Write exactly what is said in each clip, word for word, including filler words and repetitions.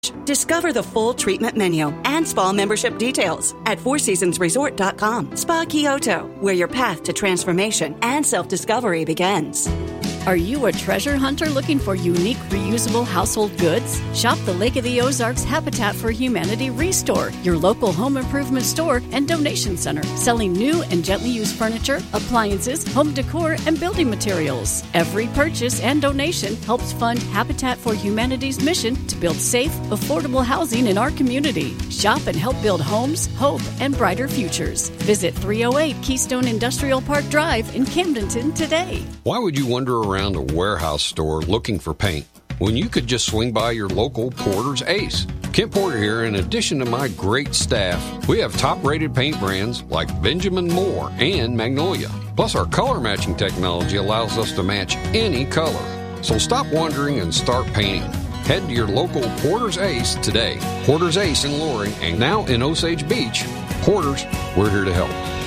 Discover the full treatment menu and spa membership details at four seasons resort dot com. Spa Kyoto, where your path to transformation and self-discovery begins. Are you a treasure hunter looking for unique, reusable household goods? Shop the Lake of the Ozarks Habitat for Humanity Restore, your local home improvement store and donation center, selling new and gently used furniture, appliances, home decor, and building materials. Every purchase and donation helps fund Habitat for Humanity's mission to build safe, affordable housing in our community. Shop and help build homes, hope, and brighter futures. Visit three oh eight Keystone Industrial Park Drive in Camdenton today. Why would you wander around a warehouse store looking for paint when you could just swing by your local Porter's Ace? Kent Porter here. In addition to my great staff, we have top-rated paint brands like Benjamin Moore and Magnolia. Plus, our color matching technology allows us to match any color. So stop wandering and start painting. Head to your local Porter's Ace today. Porter's Ace in Loring and now in Osage Beach. Porter's, we're here to help.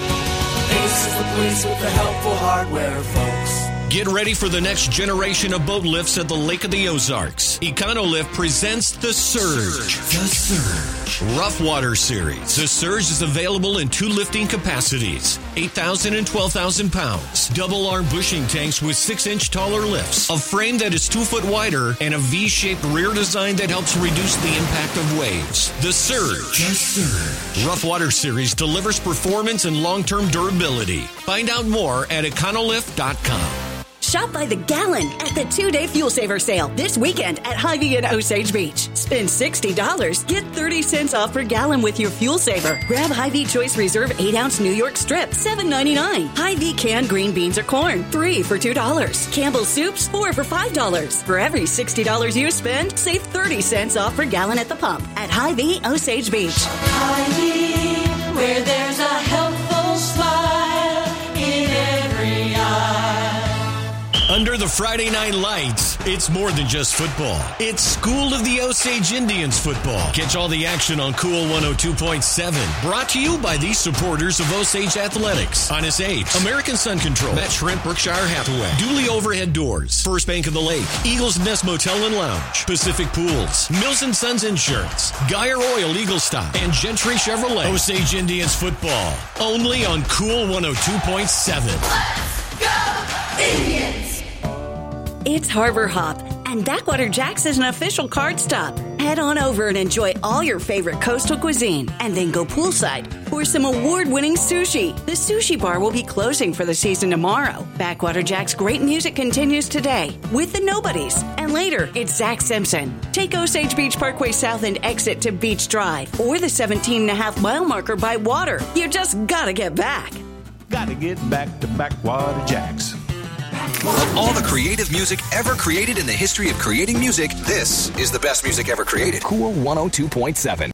Ace is the place with the helpful hardware, folks. Get ready for the next generation of boat lifts at the Lake of the Ozarks. Econolift presents The Surge. The Surge. Rough Water Series. The Surge is available in two lifting capacities, eight thousand and twelve thousand pounds. Double arm bushing tanks with six inch taller lifts, a frame that is two foot wider, and a V-shaped rear design that helps reduce the impact of waves. The Surge. The Surge. Rough Water Series delivers performance and long-term durability. Find out more at econolift dot com. Shop by the gallon at the two-day Fuel Saver sale this weekend at Hy-Vee in Osage Beach. Spend sixty dollars, get thirty cents off per gallon with your Fuel Saver. Grab Hy-Vee Choice Reserve eight ounce New York Strip, seven ninety-nine. Hy-Vee canned green beans or corn, three for two dollars. Campbell's Soups, four for five dollars. For every sixty dollars you spend, save thirty cents off per gallon at the pump at Hy-Vee Osage Beach. Hy-Vee, where there's a helpful smile in every eye. Under the Friday night lights, it's more than just football. It's School of the Osage Indians football. Catch all the action on Cool one oh two point seven. Brought to you by these supporters of Osage Athletics. Honest Aid, American Sun Control, Matt Shrimp, Berkshire Hathaway, Dooley Overhead Doors, First Bank of the Lake, Eagles Nest Motel and Lounge, Pacific Pools, Mills and Sons Insurance, Geyer Oil Eagle Stop, and Gentry Chevrolet. Osage Indians football. Only on Cool one oh two point seven. Let's go, Indians! It's Harbor Hop, and Backwater Jack's is an official card stop. Head on over and enjoy all your favorite coastal cuisine, and then go poolside for some award-winning sushi. The sushi bar will be closing for the season tomorrow. Backwater Jack's great music continues today with the Nobodies, and later it's Zach Simpson. Take Osage Beach Parkway South and exit to Beach Drive, or the seventeen and a half mile marker by water. You just gotta get back. Gotta get back to Backwater Jack's. Of all the creative music ever created in the history of creating music, this is the best music ever created. Cool one oh two point seven.